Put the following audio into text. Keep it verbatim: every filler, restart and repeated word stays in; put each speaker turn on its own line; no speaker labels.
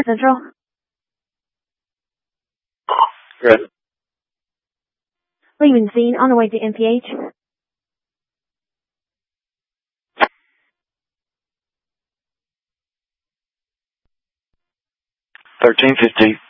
Central.
Good.
Leaving scene on the way to M P H.
thirteen fifty.